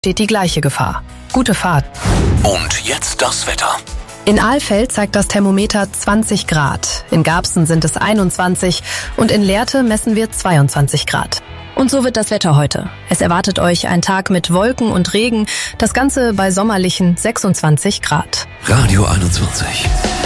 steht die gleiche Gefahr. Gute Fahrt. Und jetzt das Wetter. In Alfeld zeigt das Thermometer 20 Grad, in Garbsen sind es 21 und in Lehrte messen wir 22 Grad. Und so wird das Wetter heute. Es erwartet euch ein Tag mit Wolken und Regen, das Ganze bei sommerlichen 26 Grad. Radio 21.